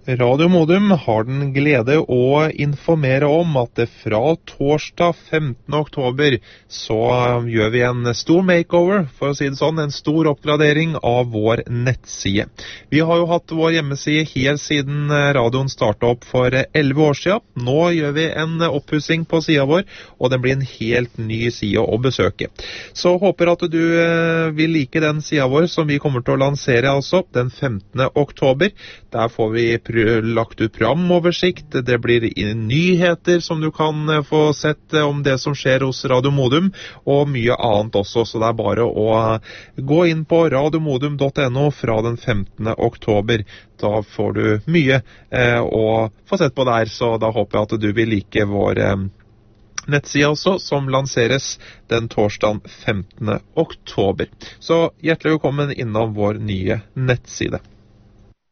Radio Modum har den glede å informere om at det fra torsdag 15. oktober så gjør vi en stor makeover, for å si det sånn, en stor oppgradering av vår nettside. Vi har jo hatt vår hjemmeside helt siden radioen startet opp for 11 år siden. Nå gjør vi en oppussing på siden vår, og den blir en helt ny side å besøke. Så håper at du vil like den siden vår som vi kommer til å lansere altså den 15. oktober. Der får vi lagt ut programoversikt, det blir nyheter som du kan få sett om det som skjer hos Radio Modum, og mye annet også, så det er bare å gå inn på radiomodum.no fra den 15. oktober. Da får du mye å få sett på der, så da håper jeg at du vil like vår nettsida også, som lanseres den torsdagen 15. oktober. Så hjertelig velkommen innom vår nye nettside.